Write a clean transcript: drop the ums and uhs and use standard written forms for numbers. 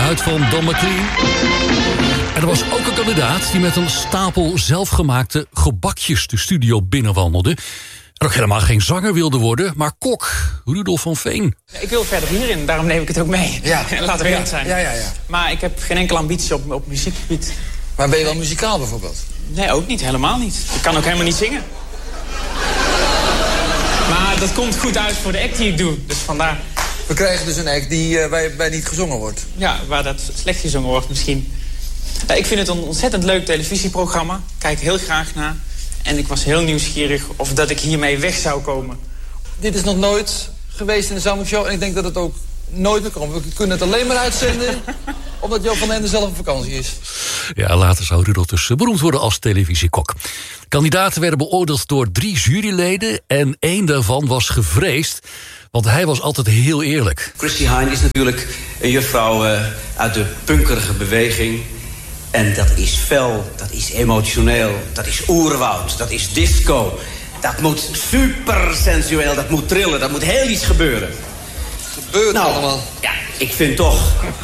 uit van Don McLean. En er was ook een kandidaat die met een stapel zelfgemaakte gebakjes de studio binnenwandelde. En ook helemaal geen zanger wilde worden, maar kok, Rudolf van Veen. Ik wil verder hierin, daarom neem ik het ook mee. Ja. Laten we eerlijk zijn. Ja. Maar ik heb geen enkele ambitie op muziekgebied. Maar ben je wel muzikaal bijvoorbeeld? Nee, ook niet, helemaal niet. Ik kan ook helemaal niet zingen. Maar dat komt goed uit voor de act die ik doe, dus vandaar. We krijgen dus een act waar niet gezongen wordt. Ja, waar dat slecht gezongen wordt misschien. Ik vind het een ontzettend leuk televisieprogramma. Ik kijk heel graag naar. En ik was heel nieuwsgierig of dat ik hiermee weg zou komen. Dit is nog nooit geweest in de Zomershow en ik denk dat het ook nooit meer komt. We kunnen het alleen maar uitzenden omdat Joop van den Ende zelf op vakantie is. Ja, later zou Rudolf dus beroemd worden als televisiekok. Kandidaten werden beoordeeld door 3 juryleden en 1 daarvan was gevreesd. Want hij was altijd heel eerlijk. Christy Hynde is natuurlijk een juffrouw uit de punkerige beweging. En dat is fel, dat is emotioneel, dat is oerwoud, dat is disco. Dat moet super sensueel, dat moet trillen, dat moet heel iets gebeuren. Gebeurt allemaal. Ja, ik vind toch